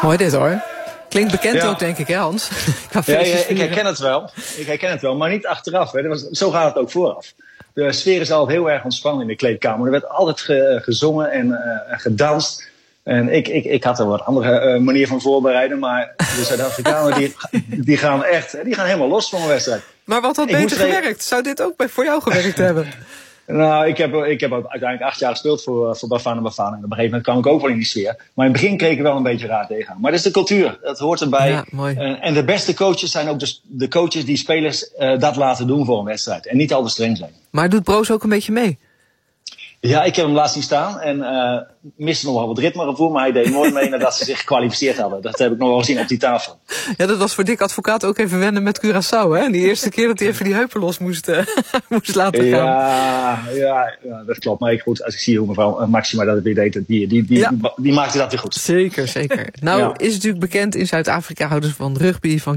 Mooi dit hoor. Klinkt bekend ook, denk ik, hè Hans? Ik herken het wel. Maar niet achteraf. Hè. Zo gaat het ook vooraf. De sfeer is altijd heel erg ontspannen in de kleedkamer. Er werd altijd gezongen en gedanst. En ik had er wat andere manier van voorbereiden. Maar de Zuid-Afrikanen die gaan helemaal los van een wedstrijd. Maar wat had beter gewerkt? Zou dit ook voor jou gewerkt hebben? Nou, ik heb uiteindelijk 8 jaar gespeeld voor Bafana Bafana. En op een gegeven moment kwam ik ook wel in die sfeer. Maar in het begin keek ik wel een beetje raar tegenaan. Maar dat is de cultuur. Dat hoort erbij. Ja, mooi. En de beste coaches zijn ook de coaches die spelers dat laten doen voor een wedstrijd. En niet al te streng zijn. Maar doet Broos ook een beetje mee? Ja, ik heb hem laatst zien staan en miste nog wel wat ritmegevoel, maar hij deed mooi mee nadat ze zich gekwalificeerd hadden. Dat heb ik nog wel gezien op die tafel. Ja, dat was voor Dick Advocaat ook even wennen met Curaçao, hè? Die eerste keer dat hij even die heupen los moest laten gaan. Ja, dat klopt. Maar goed, als ik zie hoe mevrouw Maxima dat weer deed, die maakte dat weer goed. Zeker. Nou, is het natuurlijk bekend, in Zuid-Afrika houden ze van rugby, van